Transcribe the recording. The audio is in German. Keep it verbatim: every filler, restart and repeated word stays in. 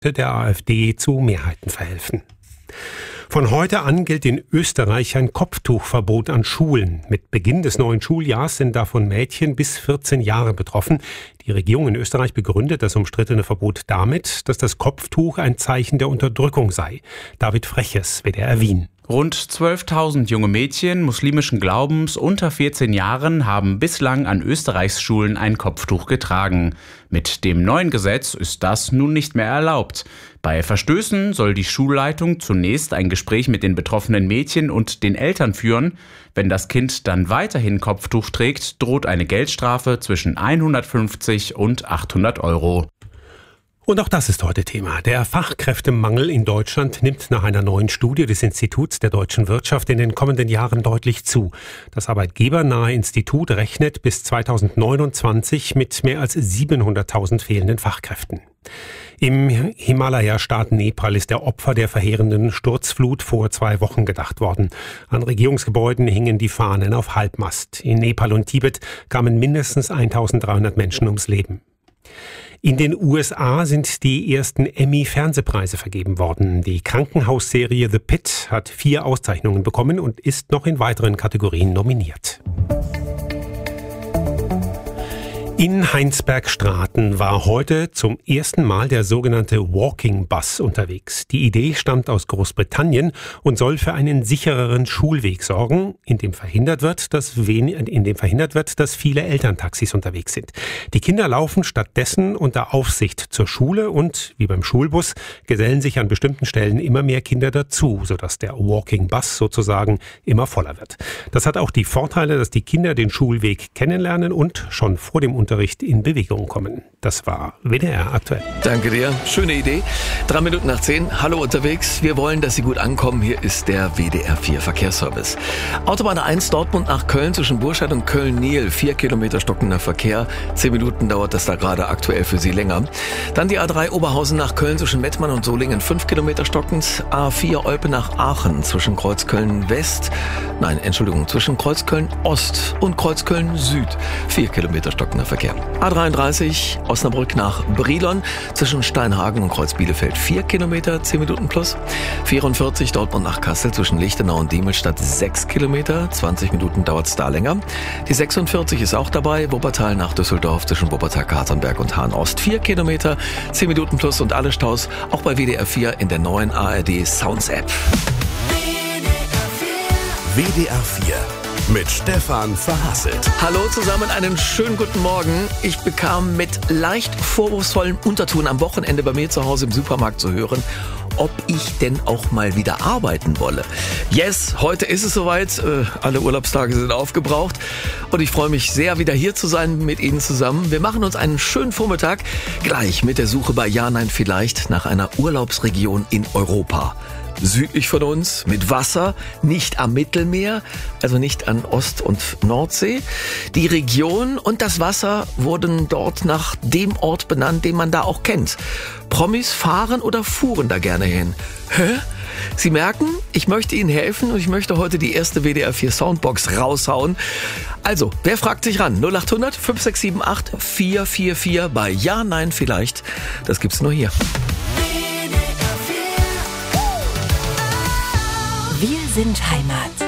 der AfD zu Mehrheiten verhelfen. Von heute an gilt in Österreich ein Kopftuchverbot an Schulen. Mit Beginn des neuen Schuljahrs sind davon Mädchen bis vierzehn Jahre betroffen. Die Regierung in Österreich begründet das umstrittene Verbot damit, dass das Kopftuch ein Zeichen der Unterdrückung sei. David Freches, W D R Wien. Rund zwölftausend junge Mädchen muslimischen Glaubens unter vierzehn Jahren haben bislang an Österreichs Schulen ein Kopftuch getragen. Mit dem neuen Gesetz ist das nun nicht mehr erlaubt. Bei Verstößen soll die Schulleitung zunächst ein Gespräch mit den betroffenen Mädchen und den Eltern führen. Wenn das Kind dann weiterhin Kopftuch trägt, droht eine Geldstrafe zwischen hundertfünfzig und achthundert Euro. Und auch das ist heute Thema. Der Fachkräftemangel in Deutschland nimmt nach einer neuen Studie des Instituts der deutschen Wirtschaft in den kommenden Jahren deutlich zu. Das arbeitgebernahe Institut rechnet bis zweitausendneunundzwanzig mit mehr als siebenhunderttausend fehlenden Fachkräften. Im Himalaya-Staat Nepal ist der Opfer der verheerenden Sturzflut vor zwei Wochen gedacht worden. An Regierungsgebäuden hingen die Fahnen auf Halbmast. In Nepal und Tibet kamen mindestens eintausenddreihundert Menschen ums Leben. In den U S A sind die ersten Emmy-Fernsehpreise vergeben worden. Die Krankenhausserie The Pitt hat vier Auszeichnungen bekommen und ist noch in weiteren Kategorien nominiert. In Heinsbergstraten war heute zum ersten Mal der sogenannte Walking Bus unterwegs. Die Idee stammt aus Großbritannien und soll für einen sichereren Schulweg sorgen, in dem verhindert wird, dass wen, in dem verhindert wird, dass viele Elterntaxis unterwegs sind. Die Kinder laufen stattdessen unter Aufsicht zur Schule und, wie beim Schulbus, gesellen sich an bestimmten Stellen immer mehr Kinder dazu, sodass der Walking Bus sozusagen immer voller wird. Das hat auch die Vorteile, dass die Kinder den Schulweg kennenlernen und schon vor dem Unterricht in Bewegung kommen. Das war W D R aktuell. Danke dir. Schöne Idee. Drei Minuten nach zehn. Hallo unterwegs. Wir wollen, dass Sie gut ankommen. Hier ist der W D R vier Verkehrsservice. Autobahn eins Dortmund nach Köln zwischen Burscheid und Köln-Niel. Vier Kilometer stockender Verkehr. Zehn Minuten dauert das da gerade aktuell für Sie länger. Dann die A drei Oberhausen nach Köln zwischen Mettmann und Solingen. Fünf Kilometer stockend. A vier Olpe nach Aachen zwischen Kreuzköln West. Nein, Entschuldigung, zwischen Kreuzköln Ost und Kreuzköln Süd. Vier Kilometer stockender Verkehr. A dreiunddreißig Osnabrück nach Brilon zwischen Steinhagen und Kreuz Bielefeld vier Kilometer, zehn Minuten plus. vierundvierzig Dortmund nach Kassel zwischen Lichtenau und Diemelstadt sechs Kilometer, zwanzig Minuten dauert es da länger. Die sechsundvierzig ist auch dabei, Wuppertal nach Düsseldorf zwischen Wuppertal, Katernberg und Hahn Ost vier Kilometer, zehn Minuten plus und alle Staus auch bei W D R vier in der neuen A R D Sounds App. W D R vier mit Stefan Verhasselt. Hallo zusammen, einen schönen guten Morgen. Ich bekam mit leicht vorwurfsvollem Unterton am Wochenende bei mir zu Hause im Supermarkt zu hören, ob ich denn auch mal wieder arbeiten wolle. Yes, heute ist es soweit. Äh, alle Urlaubstage sind aufgebraucht. Und ich freue mich sehr, wieder hier zu sein mit Ihnen zusammen. Wir machen uns einen schönen Vormittag gleich mit der Suche bei Ja, Nein, Vielleicht nach einer Urlaubsregion in Europa. Südlich von uns, mit Wasser, nicht am Mittelmeer, also nicht an Ost- und Nordsee. Die Region und das Wasser wurden dort nach dem Ort benannt, den man da auch kennt. Promis fahren oder fuhren da gerne hin. Hä? Sie merken, ich möchte Ihnen helfen und ich möchte heute die erste W D R vier Soundbox raushauen. Also, wer fragt sich ran? null acht hundert fünf sechs sieben acht vier vier vier bei Ja, Nein, Vielleicht. Das gibt's nur hier. Wir sind Heimat.